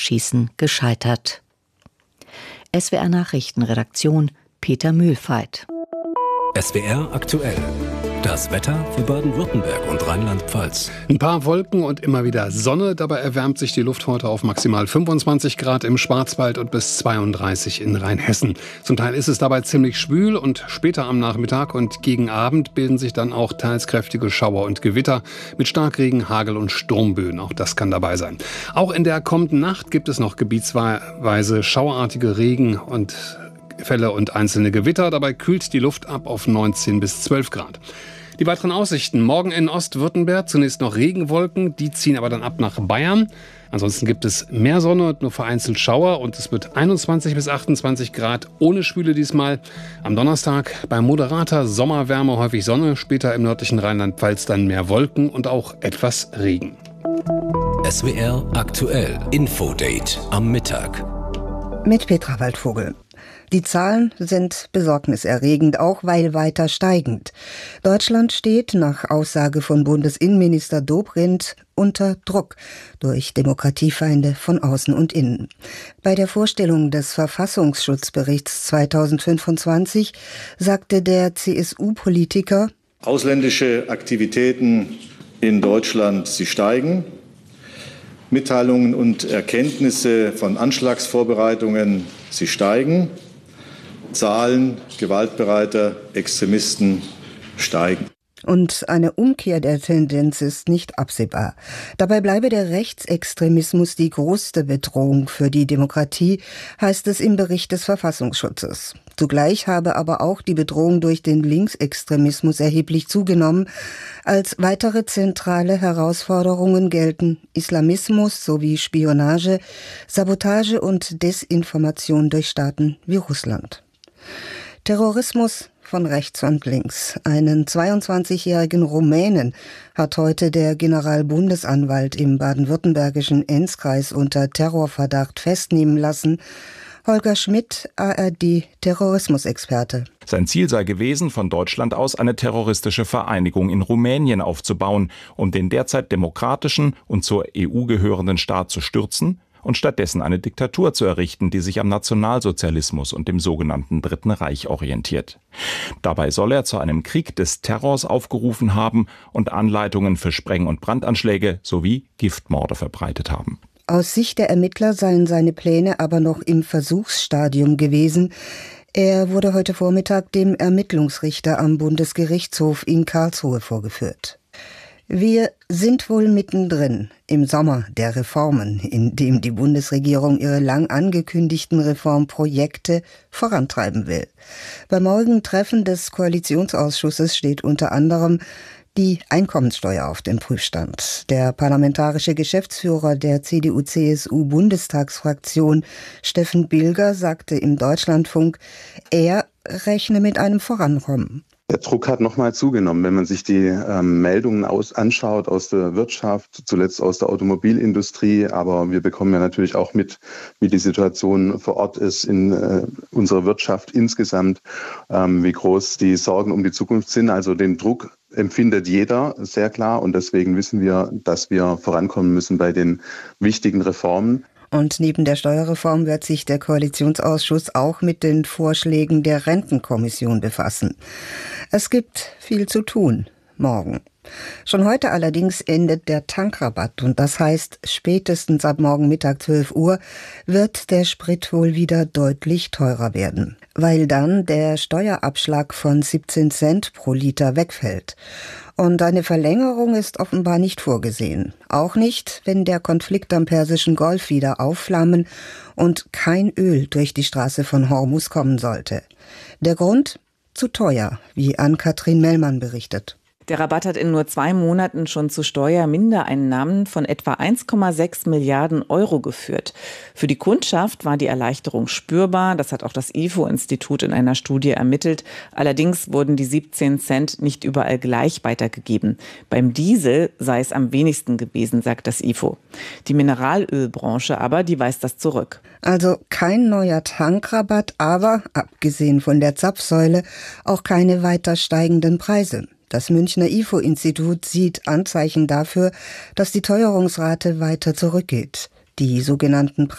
Elfmeterschießen gescheitert. SWR Nachrichtenredaktion Peter Mühlfeit. SWR aktuell. Das Wetter für Baden-Württemberg und Rheinland-Pfalz. Ein paar Wolken und immer wieder Sonne. Dabei erwärmt sich die Luft heute auf maximal 25 Grad im Schwarzwald und bis 32 in Rheinhessen. Zum Teil ist es dabei ziemlich schwül und später am Nachmittag und gegen Abend bilden sich dann auch teils kräftige Schauer und Gewitter mit Starkregen, Hagel und Sturmböen. Auch das kann dabei sein. Auch in der kommenden Nacht gibt es noch gebietsweise schauerartige Regen und Fälle und einzelne Gewitter. Dabei kühlt die Luft ab auf 19 bis 12 Grad. Die weiteren Aussichten. Morgen in Ostwürttemberg zunächst noch Regenwolken, die ziehen aber dann ab nach Bayern. Ansonsten gibt es mehr Sonne und nur vereinzelt Schauer und es wird 21 bis 28 Grad ohne Schwüle diesmal. Am Donnerstag bei moderater Sommerwärme häufig Sonne, später im nördlichen Rheinland-Pfalz dann mehr Wolken und auch etwas Regen. SWR aktuell. Infodate am Mittag. Mit Petra Waldvogel. Die Zahlen sind besorgniserregend, auch weil weiter steigend. Deutschland steht nach Aussage von Bundesinnenminister Dobrindt unter Druck durch Demokratiefeinde von außen und innen. Bei der Vorstellung des Verfassungsschutzberichts 2025 sagte der CSU-Politiker: Ausländische Aktivitäten in Deutschland, sie steigen. Mitteilungen und Erkenntnisse von Anschlagsvorbereitungen, sie steigen. Zahlen gewaltbereiter Extremisten steigen. Und eine Umkehr der Tendenz ist nicht absehbar. Dabei bleibe der Rechtsextremismus die größte Bedrohung für die Demokratie, heißt es im Bericht des Verfassungsschutzes. Zugleich habe aber auch die Bedrohung durch den Linksextremismus erheblich zugenommen. Als weitere zentrale Herausforderungen gelten Islamismus sowie Spionage, Sabotage und Desinformation durch Staaten wie Russland. Terrorismus von rechts und links. Einen 22-jährigen Rumänen hat heute der Generalbundesanwalt im baden-württembergischen Enzkreis unter Terrorverdacht festnehmen lassen. Holger Schmidt, ARD-Terrorismusexperte. Sein Ziel sei gewesen, von Deutschland aus eine terroristische Vereinigung in Rumänien aufzubauen, um den derzeit demokratischen und zur EU gehörenden Staat zu stürzen und stattdessen eine Diktatur zu errichten, die sich am Nationalsozialismus und dem sogenannten Dritten Reich orientiert. Dabei soll er zu einem Krieg des Terrors aufgerufen haben und Anleitungen für Spreng- und Brandanschläge sowie Giftmorde verbreitet haben. Aus Sicht der Ermittler seien seine Pläne aber noch im Versuchsstadium gewesen. Er wurde heute Vormittag dem Ermittlungsrichter am Bundesgerichtshof in Karlsruhe vorgeführt. Wir sind wohl mittendrin im Sommer der Reformen, in dem die Bundesregierung ihre lang angekündigten Reformprojekte vorantreiben will. Beim morgigen Treffen des Koalitionsausschusses steht unter anderem die Einkommenssteuer auf dem Prüfstand. Der parlamentarische Geschäftsführer der CDU-CSU-Bundestagsfraktion, Steffen Bilger, sagte im Deutschlandfunk, er rechne mit einem Vorankommen. Der Druck hat nochmal zugenommen, wenn man sich die Meldungen anschaut aus der Wirtschaft, zuletzt aus der Automobilindustrie. Aber wir bekommen ja natürlich auch mit, wie die Situation vor Ort ist in unserer Wirtschaft insgesamt, wie groß die Sorgen um die Zukunft sind. Also den Druck empfindet jeder sehr klar und deswegen wissen wir, dass wir vorankommen müssen bei den wichtigen Reformen. Und neben der Steuerreform wird sich der Koalitionsausschuss auch mit den Vorschlägen der Rentenkommission befassen. Es gibt viel zu tun morgen. Schon heute allerdings endet der Tankrabatt und das heißt, spätestens ab morgen Mittag 12 Uhr wird der Sprit wohl wieder deutlich teurer werden, weil dann der Steuerabschlag von 17 Cent pro Liter wegfällt. Und eine Verlängerung ist offenbar nicht vorgesehen. Auch nicht, wenn der Konflikt am Persischen Golf wieder aufflammen und kein Öl durch die Straße von Hormuz kommen sollte. Der Grund? Zu teuer, wie Ann-Kathrin Mellmann berichtet. Der Rabatt hat in nur 2 Monaten schon zu Steuermindereinnahmen von etwa 1,6 Milliarden Euro geführt. Für die Kundschaft war die Erleichterung spürbar. Das hat auch das IFO-Institut in einer Studie ermittelt. Allerdings wurden die 17 Cent nicht überall gleich weitergegeben. Beim Diesel sei es am wenigsten gewesen, sagt das IFO. Die Mineralölbranche aber, die weist das zurück. Also kein neuer Tankrabatt, aber, abgesehen von der Zapfsäule, auch keine weiter steigenden Preise. Das Münchner IFO-Institut sieht Anzeichen dafür, dass die Teuerungsrate weiter zurückgeht. Die sogenannten